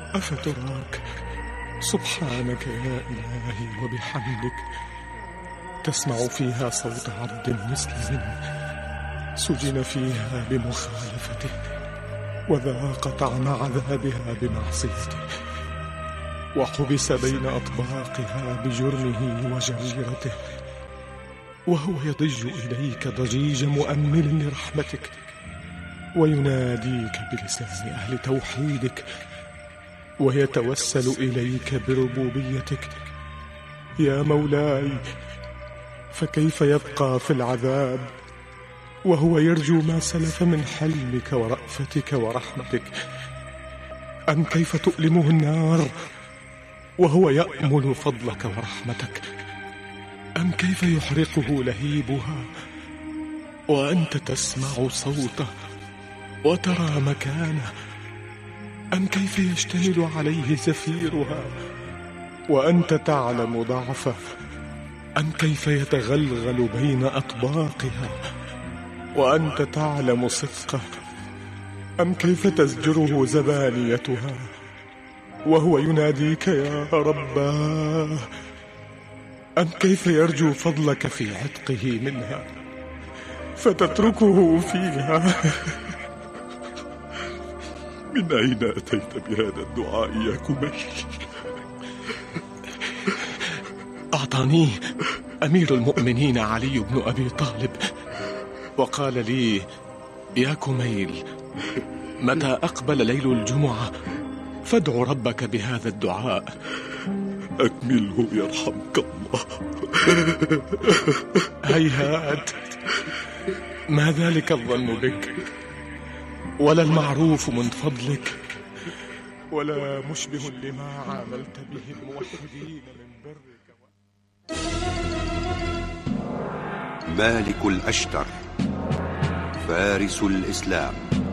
أفتراك سبحانك يا إلهي وبحمدك تسمع فيها صوت عبد مسلم سجن فيها بمخالفته وذاق طعم عذابها بمعصيته وحبس بين أطباقها بجرمه وجريرته، وهو يضج إليك ضجيج مؤمل لرحمتك ويناديك بلسان أهل توحيدك ويتوسل إليك بربوبيتك. يا مولاي، فكيف يبقى في العذاب وهو يرجو ما سلف من حلمك ورأفتك ورحمتك؟ أم كيف تؤلمه النار وهو يأمل فضلك ورحمتك؟ أم كيف يحرقه لهيبها وأنت تسمع صوته وترى مكانه؟ أم كيف يشتمل عليه زفيرها وأنت تعلم ضعفه؟ أم كيف يتغلغل بين أطباقها وأنت تعلم صدقه؟ أم كيف تزجره زبانيتها وهو يناديك يا رباه؟ أم كيف يرجو فضلك في عتقه منها فتتركه فيها؟ من أين أتيت بهذا الدعاء يا كميل؟ أعطانيه أمير المؤمنين علي بن أبي طالب وقال لي: يا كميل، متى أقبل ليل الجمعة فادع ربك بهذا الدعاء. أكمله يرحمك الله. هيهات، ما ذلك الظن بك، ولا المعروف من فضلك، ولا مشبه لما عاملت به الموحدين من برك. مالك الأشتر فارس الإسلام.